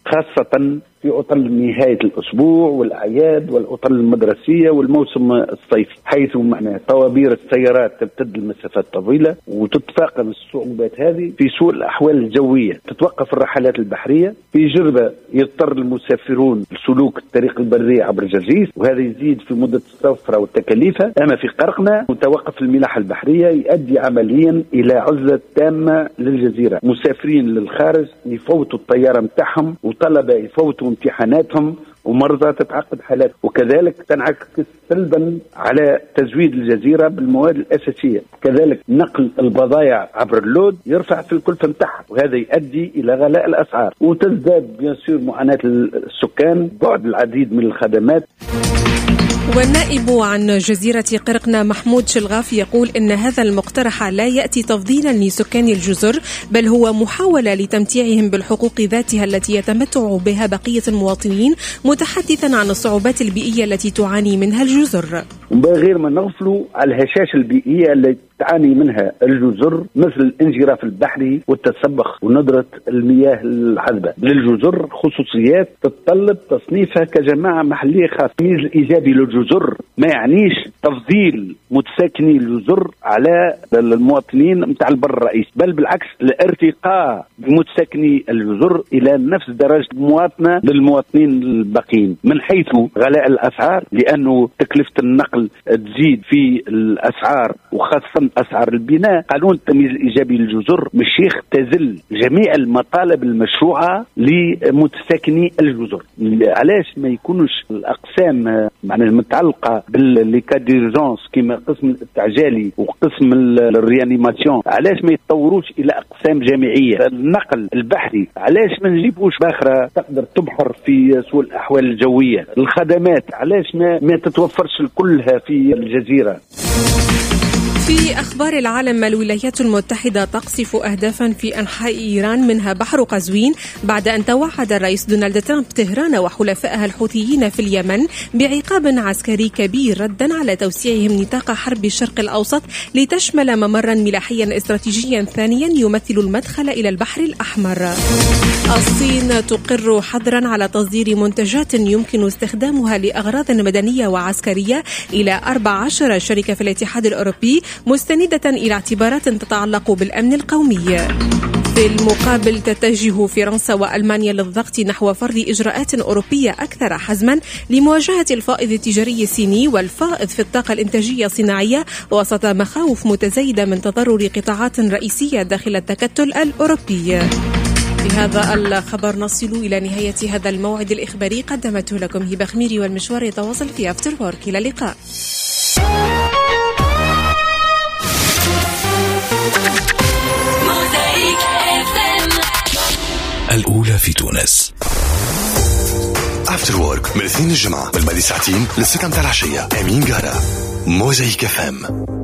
خاصة في عطل نهاية الأسبوع والأعياد والعطل المدرسية والموسم الصيفي، حيث معناه طوابير السيارات تمتد المسافات طويلة وتتفاقم الصعوبات هذه في سوء الأحوال الجوية. تتوقف الرحلات البحرية في جربة، يضطر المسافرون لسلوك الطريق البري عبر جرجيس، وهذا يزيد في مدة السفر والتكاليف. أما في قرقنة متوقف الملاحة البحرية يؤدي عمليا إلى عزلة تامة للجزيرة. مسافرين للخارج يفوتوا الطيارة متاعهم، وطلبة يفوتوا امتحاناتهم، ومرضى تتعقد حالات، وكذلك تنعكس سلبا على تزويد الجزيرة بالمواد الأساسية. كذلك نقل البضائع عبر اللود يرفع في الكلفة متاعها، وهذا يؤدي إلى غلاء الأسعار، وتزداد بيانسور معاناة السكان، بعد العديد من الخدمات. والنائب عن جزيرة قرقنة محمود شلغاف يقول إن هذا المقترح لا يأتي تفضيلا لسكان الجزر، بل هو محاولة لتمتيعهم بالحقوق ذاتها التي يتمتع بها بقية المواطنين، متحدثا عن الصعوبات البيئية التي تعاني منها الجزر. غير ما نغفلوا على الهشاشة البيئية التي تعاني منها الجزر، مثل الانجراف البحري والتسبخ وندرة المياه العذبة. للجزر خصوصيات تتطلب تصنيفها كجماعة محلية خاصة. التمييز الإيجابي للجزر ما يعنيش تفضيل متساكني الجزر على المواطنين متاع البر الرئيسي، بل بالعكس الارتقاء بمتساكني الجزر إلى نفس درجة المواطنة للمواطنين الباقيين. من حيث غلاء الأسعار، لأنه تكلفة النقل تزيد في الأسعار وخاصة أسعار البناء. قانون التمييز الإيجابي للجزر مش يختزل جميع المطالب المشروعة لمتساكني الجزر. علاش ما يكونش الأقسام المتعلقة بالليكاديرجونس كما قسم التعجالي وقسم الريانيماسيون، علاش ما يتطوروش إلى أقسام جامعية؟ النقل البحري علاش ما نجيبوش باخرة تقدر تبحر في سوء الأحوال الجوية؟ الخدمات علاش ما تتوفرش كلها في الجزيرة؟ في أخبار العالم، الولايات المتحدة تقصف أهدافا في أنحاء إيران منها بحر قزوين، بعد أن توعد الرئيس دونالد ترامب طهران وحلفائها الحوثيين في اليمن بعقاب عسكري كبير ردا على توسيعهم نطاق حرب الشرق الأوسط لتشمل ممرا ملاحيا استراتيجيا ثانيا يمثل المدخل إلى البحر الأحمر. الصين تقر حظرا على تصدير منتجات يمكن استخدامها لأغراض مدنية وعسكرية إلى 14 شركة في الاتحاد الأوروبي، مستندة إلى اعتبارات تتعلق بالأمن القومي. في المقابل تتجه فرنسا وألمانيا للضغط نحو فرض إجراءات أوروبية أكثر حزما لمواجهة الفائض التجاري الصيني والفائض في الطاقة الإنتاجية الصناعية، وسط مخاوف متزايدة من تضرر قطاعات رئيسية داخل التكتل الأوروبي. بهذا الخبر نصل إلى نهاية هذا الموعد الإخباري، قدمته لكم هبة خميري، والمشوار يتواصل في أفتر وورك. إلى اللقاء. الأولى في تونس. أفتر وورك من الاثنين الجمعة، من بعد ساعتين للستة متاع العشية. أمين قارة، موزايك FM.